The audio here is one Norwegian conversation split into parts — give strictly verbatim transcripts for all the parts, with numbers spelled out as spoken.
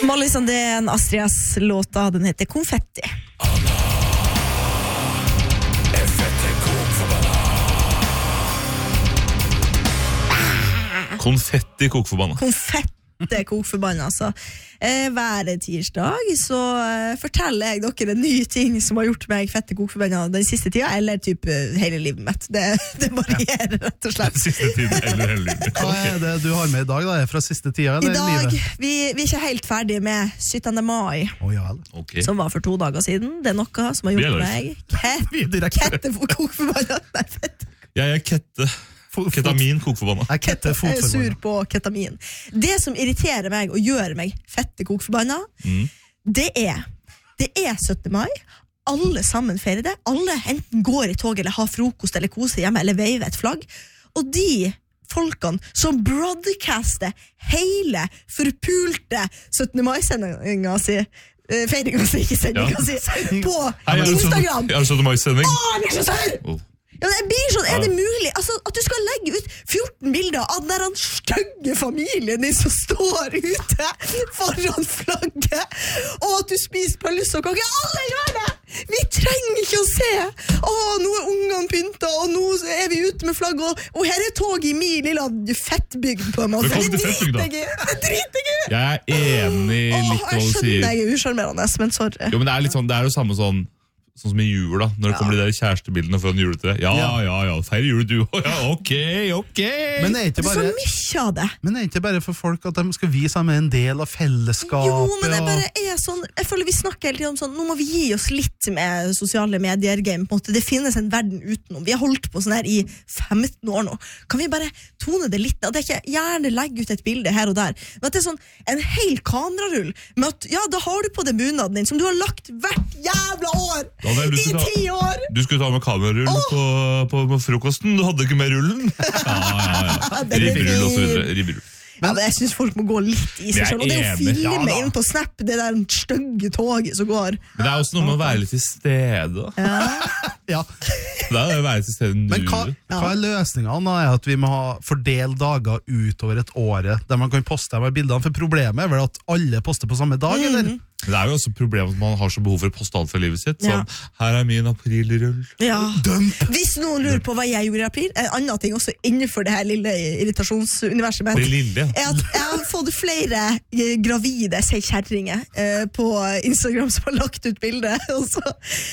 Molly Sandén, Astrid S-låta, den heter Konfetti. Konfetti kokforbanna. Konfetti kokforbanna, altså. Eh, hver tirsdag så eh, forteller jeg dere en ny ting som har gjort meg fette kokforbanna den siste tida, eller typ eh, hele livet mitt. Det, det varierer rett og slett. Siste tiden, eller hele livet. Hva er det du har med i dag da? Er fra siste tida, eller I dag, livet? vi, vi er ikke helt ferdig med syttende mai, Å ja, Ok. som var for to dager siden. Det er noe som har Vi er gjort live. meg ket- Vi er direkte. kette kokforbanna. Nei, fett. Jeg er kette. Fot- Ketamin kokforbanna. Jeg ketter Jeg er sur fotforbanna. på ketamin. Det som irriterer meg og gjør meg fette kokforbanna, Mm. det er det er syttende mai. Alle sammen feirer det. Alle enten går i tog eller har frokost eller koser hjemme eller veiver et flagg. Og de folkene som broadcaster hele forpulte syttende mai-sendinga si, eh, feiringa si, ikke sendinga Ja. si, på Hei, er det sånn- Instagram. Er det sånn mai-sending? Å, jeg blir så sur! Oh. Ja, det blir sånn, er det mulig altså, at du skal legge ut fjorten bilder av den der stygge familien din som står ute foran flagget, og at du spiser pølse og kake? Alle gjør det! Vi trenger ikke å se. Å, nå er ungene pynta, og nå er vi ute med flagg, og, og her er tog i min lilla fettbygd på en måte. Velkommen til Det fettbygda. driter jeg i. Det driter jeg i. Jeg er enig Åh, litt hva jeg du skjønner sier. jeg er usjarmerende, men sorry. Jo, men det er litt sånn, det er jo samme sånn Sånn som i jul da, når det kommer de der kjærestebildene foran juletreet. Ja, ja, Ja. ja, feirer jul du. Ja, ok, ok. Men er ikke Det er så bare, mye av det. men er ikke bare for folk at de skal vise seg med en del av fellesskapet? Jo, men det og- bare er sånn jeg føler vi snakker hele tiden om sånn nå må vi gi oss litt med sosiale medier-game på en måte. Det finnes en verden utenom. Vi har holdt på sånn her i femten år nå. Kan vi bare tone det litt? At det ikke gjerne legge ut et bilde her og der, men at det er sånn en hel kamerarull med at ja, da har du på den bunaden din som du har lagt hvert jævla år Da hadde jeg lyst i til å ta- ti år. Du skulle ta med kamerarull på, på, på frokosten. Du hadde ikke med rullen. Ja, ja, ja. det er Ribberull og så fint. videre. Ribberull. Ja, men jeg synes folk må gå litt i Det seg er selv. Og det er å enig. Ja, filme da. inn på Snap det der stygge toget som går. Men det er også noe med å være litt til stede. Ja. Det er å være til stede Men hva, nu. hva er løsningen da? Er at vi må ha fordele dager utover et året der man kan poste med bildene, for problemet er vel at alle poster på samme dag, eller? Men det er jo også problemet at man har så behov for å poste alt for livet sitt. Ja. Sånn, her er min aprilrull. Ja. Dømp! Hvis noen lurer på hva jeg gjorde i april, en annen ting også innenfor det her lille irritasjonsuniverset mitt, Det lille. er at jeg har fått flere eh, gravide kjerringer eh, på Instagram som har lagt ut bilde, og, så-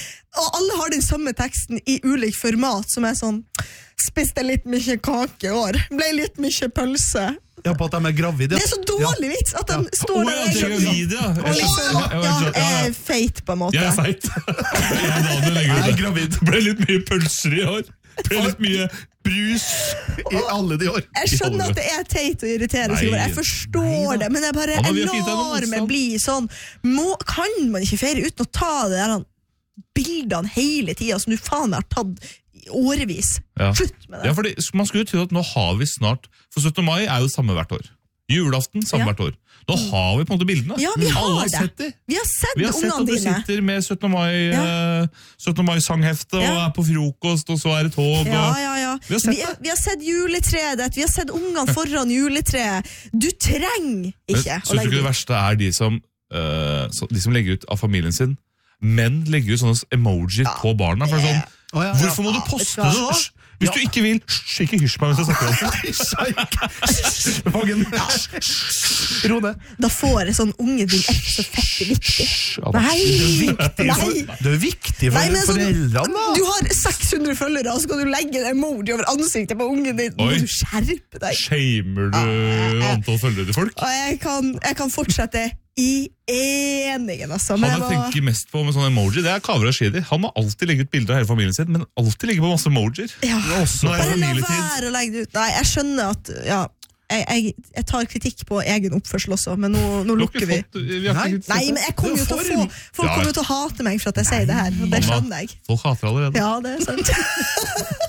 og alle har den samme teksten i ulik format, som er sånn: spiste litt mye kake i år, ble litt mye pølse. Ja, på at de er gravide. Det er så dårlig vits at de Ja. står Å, der ja, og er det er så- gravid, ja. Jeg og skjønner. liksom, Ja, ja, ja, ja. er feit på en måte. Jeg er feit. Jeg er Daniel Eggerud. Jeg er gravid. Det ble litt mye pølser i år. Det ble litt mye brus. I alle de år. Jeg skjønner at det er teit å irritere seg over. Jeg forstår det, men jeg bare Anna, jeg vi har ikke gitt deg noe lar meg motstand. bli sånn. Må, kan man ikke feire uten å ta det der han, bildene hele tida som du faen meg har tatt i årevis? Ja. Slutt med det. Ja, fordi man skulle jo tro at nå har vi snart, for syttende mai er jo samme hvert år. Julaften samme Ja. hvert år. Nå har vi på en måte bildene. Ja, vi har Alle har det. sett de. Vi har sett, Vi har sett ungene at du dine. sitter med syttende mai, Ja. eh, syttende mai-sanghefte og Ja. er på frokost, og så er det tog. Ja, Og... ja, ja. Vi har sett Vi, det. vi har sett juletreet ditt, vi har sett ungene foran juletreet. Du trenger ikke Men å synes du legge ikke det ut. verste er de som, eh, så- de som legger ut av familien sin, men legger ut sånne emojier på barna? For det er sånn, Å, ja, ja. hvorfor må du vet poste du hva? det? Hysj! Hvis du ikke vil, hysj, ikke hysj meg mens jeg snakker om det. Ro ned. Da får jeg sånn unge din er så fett viktig. Anna. Nei, nei. Det er viktig for Nei, men sånn, foreldrene, da. du har seks hundre følgere, og så kan du legge en emoji over ansiktet på ungen din. Må Oi. du skjerpe deg. Shamer du antall følgere til folk? Og jeg kan, jeg kan fortsette i eningen, altså. Men Han jeg jeg var- tenker mest på med sånn emoji, det er Kaveh Rashidi. Han må alltid legge ut bilder av hele familien sin, men alltid legge på masse emojier. ja. Nå er det Bare la familietid. være å legge det ut. Nei, jeg skjønner at ja, jeg, jeg, jeg tar kritikk på egen oppførsel også, men nå, nå Du har ikke lukker vi. fått- vi har Nei. ikke Nei, men jeg kommer jo til å få Folk Ja. kommer jo til å hate meg for at jeg sier det her, og det Anna, skjønner jeg. Folk hater allerede. Ja, det er sant.